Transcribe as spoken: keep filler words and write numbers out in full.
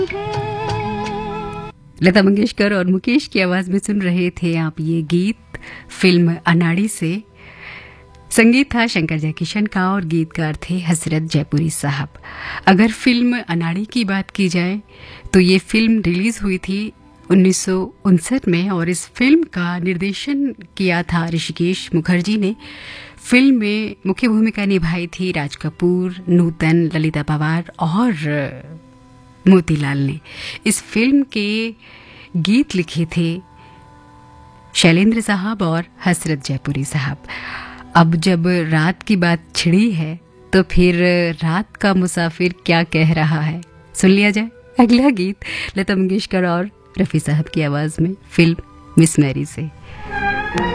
लता मंगेशकर और मुकेश की आवाज में सुन रहे थे आप ये गीत फिल्म अनाड़ी से। संगीत था शंकर जयकिशन का और गीतकार थे हसरत जयपुरी साहब। अगर फिल्म अनाड़ी की बात की जाए तो ये फिल्म रिलीज हुई थी उन्नीस सौ उनसठ में और इस फिल्म का निर्देशन किया था ऋषिकेश मुखर्जी ने। फिल्म में मुख्य भूमिका निभाई थी राज कपूर, नूतन, ललिता पवार और मोतीलाल ने। इस फिल्म के गीत लिखे थे शैलेंद्र साहब और हसरत जयपुरी साहब। अब जब रात की बात छिड़ी है तो फिर रात का मुसाफिर क्या कह रहा है, सुन लिया जाए। अगला गीत लता मंगेशकर और रफ़ी साहब की आवाज़ में फिल्म मिस मैरी से।